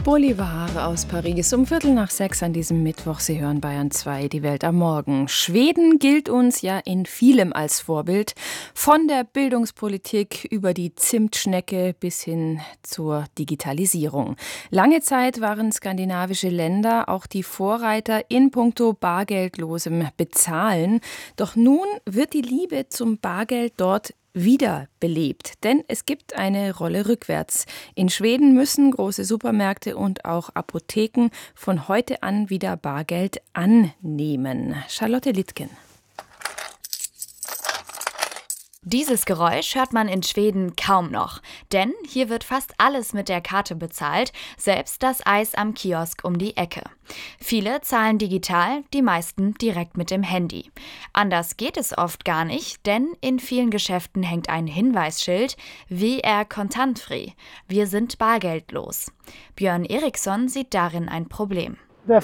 Bolivar aus Paris um 5:15 an diesem Mittwoch. Sie hören Bayern 2, die Welt am Morgen. Schweden gilt uns ja in vielem als Vorbild. Von der Bildungspolitik über die Zimtschnecke bis hin zur Digitalisierung. Lange Zeit waren skandinavische Länder auch die Vorreiter in puncto bargeldlosem Bezahlen. Doch nun wird die Liebe zum Bargeld dort wiederbelebt, denn es gibt eine Rolle rückwärts. In Schweden müssen große Supermärkte und auch Apotheken von heute an wieder Bargeld annehmen. Charlotte Littgen. Dieses Geräusch hört man in Schweden kaum noch, denn hier wird fast alles mit der Karte bezahlt, selbst das Eis am Kiosk um die Ecke. Viele zahlen digital, die meisten direkt mit dem Handy. Anders geht es oft gar nicht, denn in vielen Geschäften hängt ein Hinweisschild: "Vi är kontantfri", wir sind bargeldlos. Björn Eriksson sieht darin ein Problem.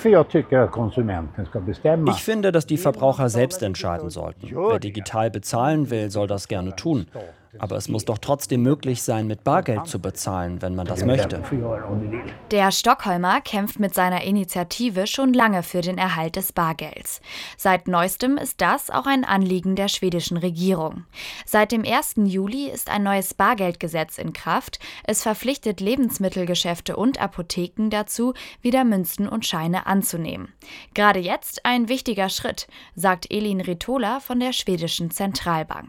Ich finde, dass die Verbraucher selbst entscheiden sollten. Wer digital bezahlen will, soll das gerne tun. Aber es muss doch trotzdem möglich sein, mit Bargeld zu bezahlen, wenn man das möchte. Der Stockholmer kämpft mit seiner Initiative schon lange für den Erhalt des Bargelds. Seit neuestem ist das auch ein Anliegen der schwedischen Regierung. Seit dem 1. Juli ist ein neues Bargeldgesetz in Kraft. Es verpflichtet Lebensmittelgeschäfte und Apotheken dazu, wieder Münzen und Scheine anzunehmen. Gerade jetzt ein wichtiger Schritt, sagt Elin Ritola von der schwedischen Zentralbank.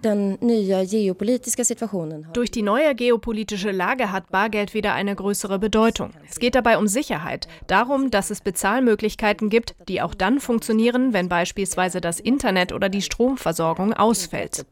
Durch die neue geopolitische Lage hat Bargeld wieder eine größere Bedeutung. Es geht dabei um Sicherheit, darum, dass es Bezahlmöglichkeiten gibt, die auch dann funktionieren, wenn beispielsweise das Internet oder die Stromversorgung ausfällt.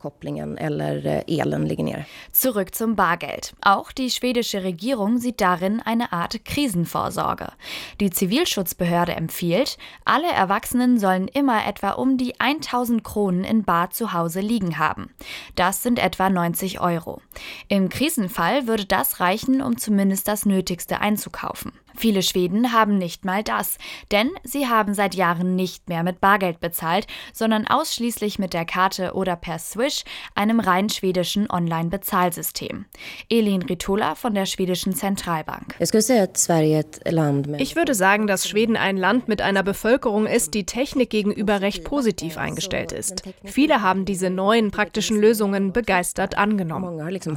Zurück zum Bargeld. Auch die schwedische Regierung sieht darin eine Art Krisenvorsorge. Die Zivilschutzbehörde empfiehlt, alle Erwachsenen sollen immer etwa um die 1.000 Kronen in bar zu Hause liegen haben. Das sind etwa 90 €. Im Krisenfall würde das reichen, um zumindest das Nötigste einzukaufen. Viele Schweden haben nicht mal das, denn sie haben seit Jahren nicht mehr mit Bargeld bezahlt, sondern ausschließlich mit der Karte oder per Swish, einem rein schwedischen Online-Bezahlsystem. Elin Ritola von der schwedischen Zentralbank. Ich würde sagen, dass Schweden ein Land mit einer Bevölkerung ist, die Technik gegenüber recht positiv eingestellt ist. Viele haben diese neuen praktischen Lösungen begeistert angenommen.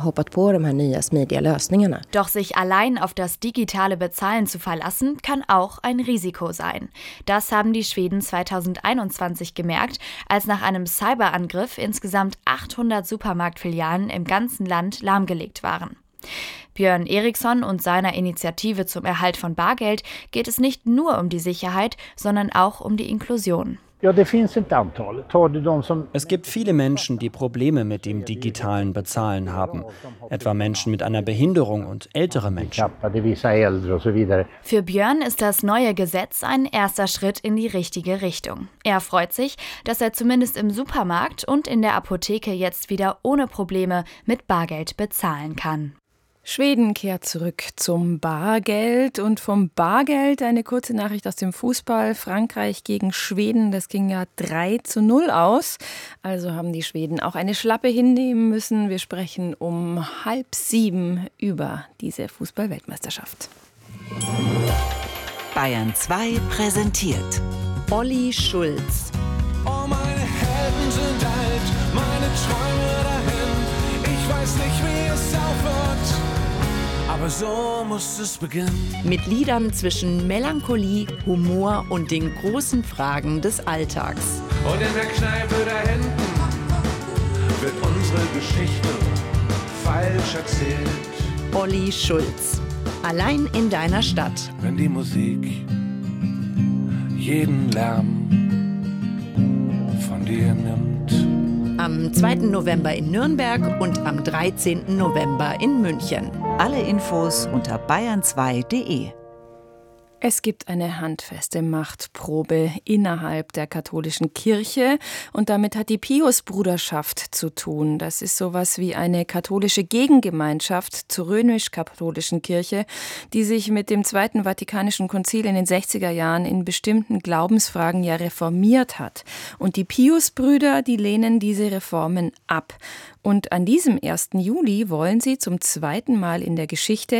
Doch sich allein auf das digitale Bezahlen zu verlassen, kann auch ein Risiko sein. Das haben die Schweden 2021 gemerkt, als nach einem Cyberangriff insgesamt 800 Supermarktfilialen im ganzen Land lahmgelegt waren. Björn Eriksson und seiner Initiative zum Erhalt von Bargeld geht es nicht nur um die Sicherheit, sondern auch um die Inklusion. Es gibt viele Menschen, die Probleme mit dem digitalen Bezahlen haben. Etwa Menschen mit einer Behinderung und ältere Menschen. Für Björn ist das neue Gesetz ein erster Schritt in die richtige Richtung. Er freut sich, dass er zumindest im Supermarkt und in der Apotheke jetzt wieder ohne Probleme mit Bargeld bezahlen kann. Schweden kehrt zurück zum Bargeld und vom Bargeld eine kurze Nachricht aus dem Fußball. Frankreich gegen Schweden, das ging ja 3:0 aus. Also haben die Schweden auch eine Schlappe hinnehmen müssen. Wir sprechen um 6:30 über diese Fußball-Weltmeisterschaft. Bayern 2 präsentiert Olli Schulz. Oh, meine Helden sind alt, meine Träume dahin. Ich weiß nicht, wie es aufhört, aber so muss es beginnen. Mit Liedern zwischen Melancholie, Humor und den großen Fragen des Alltags. Und in der Kneipe da hinten wird unsere Geschichte falsch erzählt. Olli Schulz. Allein in deiner Stadt. Wenn die Musik jeden Lärm von dir nimmt. Am 2. November in Nürnberg und am 13. November in München. Alle Infos unter bayern2.de. Es gibt eine handfeste Machtprobe innerhalb der katholischen Kirche und damit hat die Piusbruderschaft zu tun. Das ist sowas wie eine katholische Gegengemeinschaft zur römisch-katholischen Kirche, die sich mit dem Zweiten Vatikanischen Konzil in den 60er Jahren in bestimmten Glaubensfragen ja reformiert hat. Und die Piusbrüder, die lehnen diese Reformen ab. Und an diesem 1. Juli wollen sie zum zweiten Mal in der Geschichte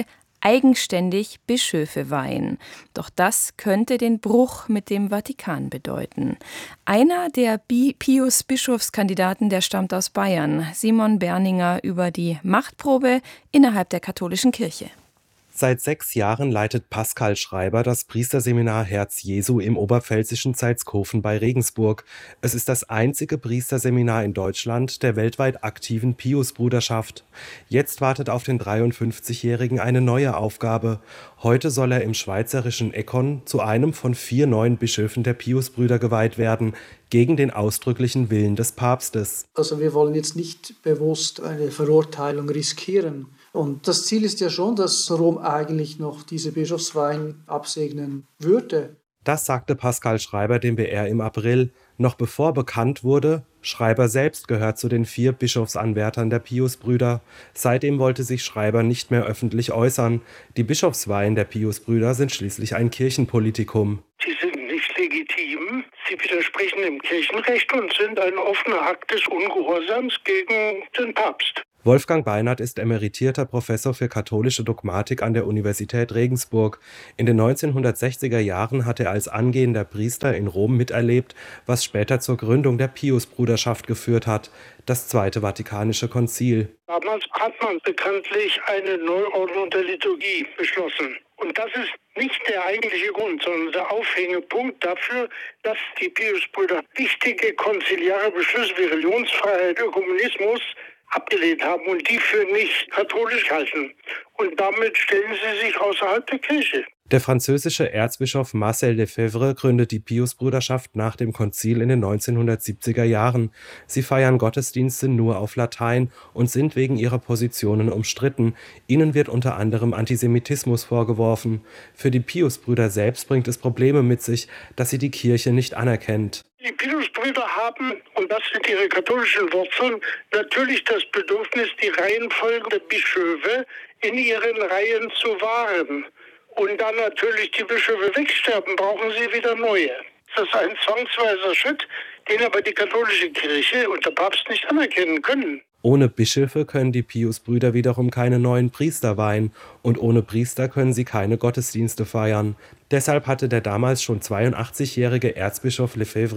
eigenständig Bischöfe weihen. Doch das könnte den Bruch mit dem Vatikan bedeuten. Einer der Pius-Bischofskandidaten, der stammt aus Bayern. Simon Berninger über die Machtprobe innerhalb der katholischen Kirche. Seit 6 Jahren leitet Pascal Schreiber das Priesterseminar Herz Jesu im oberpfälzischen Zeitskofen bei Regensburg. Es ist das einzige Priesterseminar in Deutschland der weltweit aktiven Pius-Bruderschaft. Jetzt wartet auf den 53-Jährigen eine neue Aufgabe. Heute soll er im schweizerischen Eckern zu einem von 4 neuen Bischöfen der Pius-Brüder geweiht werden, gegen den ausdrücklichen Willen des Papstes. Also wir wollen jetzt nicht bewusst eine Verurteilung riskieren. Und das Ziel ist ja schon, dass Rom eigentlich noch diese Bischofsweihen absegnen würde. Das sagte Pascal Schreiber dem BR im April, noch bevor bekannt wurde, Schreiber selbst gehört zu den 4 Bischofsanwärtern der Pius-Brüder. Seitdem wollte sich Schreiber nicht mehr öffentlich äußern. Die Bischofsweihen der Pius-Brüder sind schließlich ein Kirchenpolitikum. Sie sind nicht legitim, sie widersprechen dem Kirchenrecht und sind ein offener Akt des Ungehorsams gegen den Papst. Wolfgang Beinert ist emeritierter Professor für katholische Dogmatik an der Universität Regensburg. In den 1960er Jahren hat er als angehender Priester in Rom miterlebt, was später zur Gründung der Pius-Bruderschaft geführt hat, das Zweite Vatikanische Konzil. Damals hat man bekanntlich eine Neuordnung der Liturgie beschlossen. Und das ist nicht der eigentliche Grund, sondern der Aufhängepunkt dafür, dass die Pius-Brüder wichtige konziliare Beschlüsse wie Religionsfreiheit, Ökumenismus abgelehnt haben und die für nicht katholisch halten. Und damit stellen sie sich außerhalb der Kirche. Der französische Erzbischof Marcel Lefebvre gründet die Pius-Bruderschaft nach dem Konzil in den 1970er Jahren. Sie feiern Gottesdienste nur auf Latein und sind wegen ihrer Positionen umstritten. Ihnen wird unter anderem Antisemitismus vorgeworfen. Für die Pius-Brüder selbst bringt es Probleme mit sich, dass sie die Kirche nicht anerkennt. Die Pius-Brüder haben, und das sind ihre katholischen Wurzeln, natürlich das Bedürfnis, die Reihenfolge der Bischöfe in ihren Reihen zu wahren. Und dann natürlich die Bischöfe wegsterben, brauchen sie wieder neue. Das ist ein zwangsweiser Schritt, den aber die katholische Kirche und der Papst nicht anerkennen können. Ohne Bischöfe können die Pius-Brüder wiederum keine neuen Priester weihen und ohne Priester können sie keine Gottesdienste feiern. Deshalb hatte der damals schon 82-jährige Erzbischof Lefebvre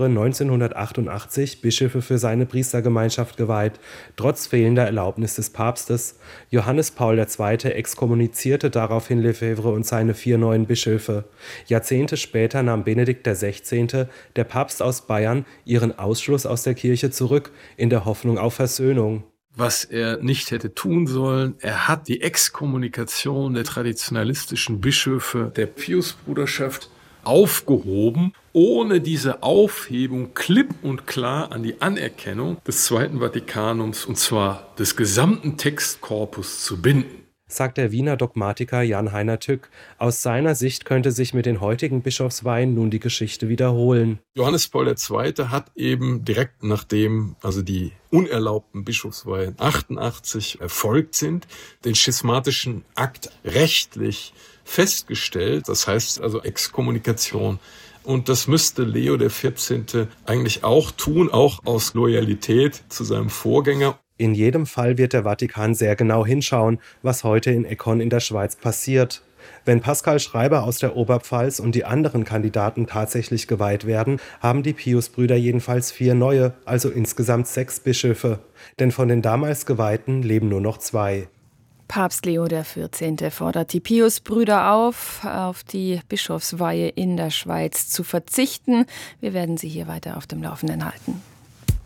1988 Bischöfe für seine Priestergemeinschaft geweiht, trotz fehlender Erlaubnis des Papstes. Johannes Paul II. Exkommunizierte daraufhin Lefebvre und seine 4 neuen Bischöfe. Jahrzehnte später nahm Benedikt XVI., der Papst aus Bayern, ihren Ausschluss aus der Kirche zurück, in der Hoffnung auf Versöhnung. Was er nicht hätte tun sollen. Er hat die Exkommunikation der traditionalistischen Bischöfe der Pius-Bruderschaft aufgehoben, ohne diese Aufhebung klipp und klar an die Anerkennung des Zweiten Vatikanums, und zwar des gesamten Textkorpus, zu binden. Sagt der Wiener Dogmatiker Jan-Heiner Tück. Aus seiner Sicht könnte sich mit den heutigen Bischofsweihen nun die Geschichte wiederholen. Johannes Paul II. Hat eben direkt nachdem die unerlaubten Bischofsweihen 88 erfolgt sind, den schismatischen Akt rechtlich festgestellt. Das heißt also Exkommunikation. Und das müsste Leo XIV. Eigentlich auch tun, auch aus Loyalität zu seinem Vorgänger. In jedem Fall wird der Vatikan sehr genau hinschauen, was heute in Eckern in der Schweiz passiert. Wenn Pascal Schreiber aus der Oberpfalz und die anderen Kandidaten tatsächlich geweiht werden, haben die Pius-Brüder jedenfalls 4 neue, also insgesamt 6 Bischöfe. Denn von den damals Geweihten leben nur noch 2. Papst Leo XIV. Fordert die Pius-Brüder auf die Bischofsweihe in der Schweiz zu verzichten. Wir werden Sie hier weiter auf dem Laufenden halten.